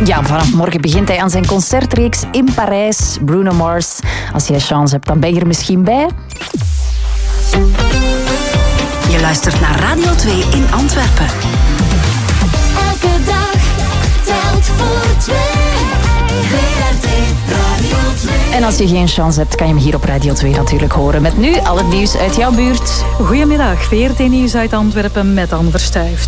Ja, vanaf morgen begint hij aan zijn concertreeks in Parijs. Bruno Mars. Als jij chance hebt, dan ben je er misschien bij. Je luistert naar Radio 2 in Antwerpen. Elke dag telt voor twee. VRT Radio 2. En als je geen chance hebt, kan je hem hier op Radio 2 natuurlijk horen. Met nu al het nieuws uit jouw buurt. Goedemiddag, VRT-nieuws uit Antwerpen met Anne Verstuift.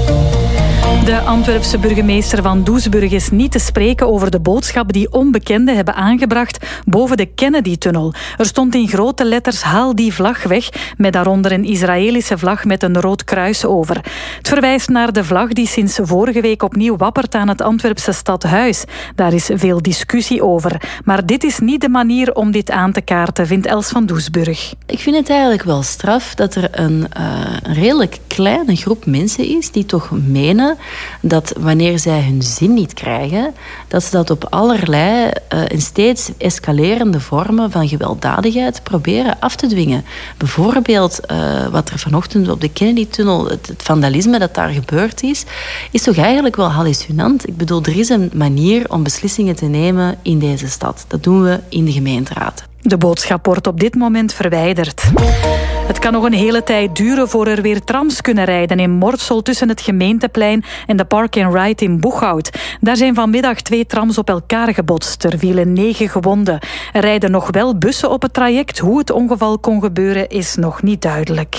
De Antwerpse burgemeester van Doesburg is niet te spreken over de boodschap die onbekenden hebben aangebracht boven de Kennedy-tunnel. Er stond in grote letters: haal die vlag weg, met daaronder een Israëlische vlag met een rood kruis over. Het verwijst naar de vlag die sinds vorige week opnieuw wappert aan het Antwerpse stadhuis. Daar is veel discussie over. Maar dit is niet de manier om dit aan te kaarten, vindt Els van Doesburg. Ik vind het eigenlijk wel straf dat er een redelijk kleine groep mensen is die toch menen dat wanneer zij hun zin niet krijgen, dat ze dat op allerlei en steeds escalerende vormen van gewelddadigheid proberen af te dwingen. Bijvoorbeeld wat er vanochtend op de Kennedy-tunnel, het vandalisme dat daar gebeurd is toch eigenlijk wel hallucinant. Ik bedoel, er is een manier om beslissingen te nemen in deze stad. Dat doen we in de gemeenteraad. De boodschap wordt op dit moment verwijderd. Het kan nog een hele tijd duren voor er weer trams kunnen rijden in Mortsel tussen het gemeenteplein en de Park and Ride in Boeghout. Daar zijn vanmiddag 2 trams op elkaar gebotst. Er vielen 9 gewonden. Er rijden nog wel bussen op het traject. Hoe het ongeval kon gebeuren is nog niet duidelijk.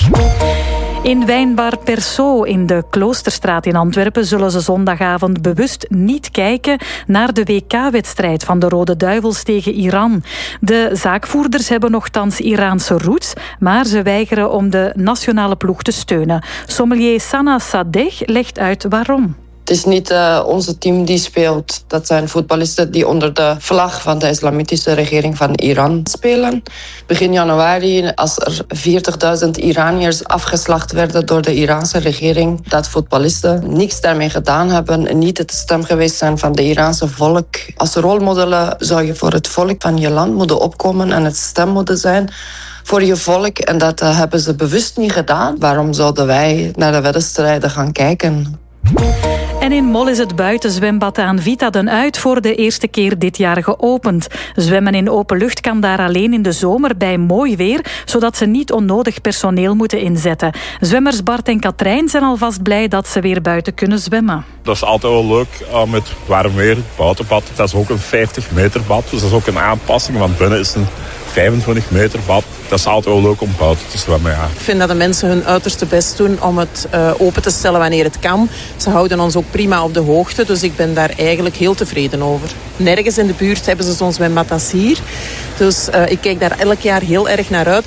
In Wijnbar Perso in de Kloosterstraat in Antwerpen zullen ze zondagavond bewust niet kijken naar de WK-wedstrijd van de Rode Duivels tegen Iran. De zaakvoerders hebben nochtans Iraanse roots, maar ze weigeren om de nationale ploeg te steunen. Sommelier Sana Sadegh legt uit waarom. Het is niet onze team die speelt. Dat zijn voetballisten die onder de vlag van de islamitische regering van Iran spelen. Begin januari, als er 40.000 Iraniërs afgeslacht werden door de Iraanse regering, dat voetballisten niks daarmee gedaan hebben en niet het stem geweest zijn van de Iraanse volk. Als rolmodellen zou je voor het volk van je land moeten opkomen en het stem moeten zijn voor je volk. En dat hebben ze bewust niet gedaan. Waarom zouden wij naar de wedstrijden gaan kijken? En in Mol is het buitenzwembad aan Vita den Uit voor de eerste keer dit jaar geopend. Zwemmen in open lucht kan daar alleen in de zomer bij mooi weer, zodat ze niet onnodig personeel moeten inzetten. Zwemmers Bart en Katrijn zijn alvast blij dat ze weer buiten kunnen zwemmen. Dat is altijd wel leuk met warm weer. Het buitenbad, dat is ook een 50 meter bad, dus dat is ook een aanpassing, want binnen is een 25 meter bad. Dat is altijd wel leuk om buiten te zwemmen, ja. Ik vind dat de mensen hun uiterste best doen om het open te stellen wanneer het kan. Ze houden ons ook prima op de hoogte, dus ik ben daar eigenlijk heel tevreden over. Nergens in de buurt hebben ze zo'n zwembad als hier. Dus ik kijk daar elk jaar heel erg naar uit.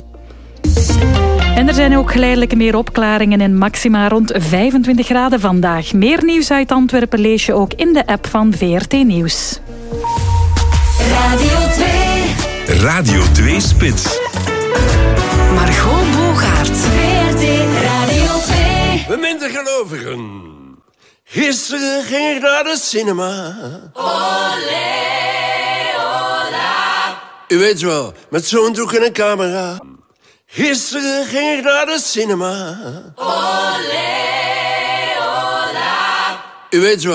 En er zijn ook geleidelijk meer opklaringen en maxima rond 25 graden vandaag. Meer nieuws uit Antwerpen lees je ook in de app van VRT Nieuws. Radio 2. Radio 2 Spits. Margot Bogaert. VRT Radio 2. Beminde gelovigen. Gisteren ging ik naar de cinema. Olé, ola. U weet wel, met zo'n doek en een camera. Gisteren ging ik naar de cinema. Olé, ola. U weet wel.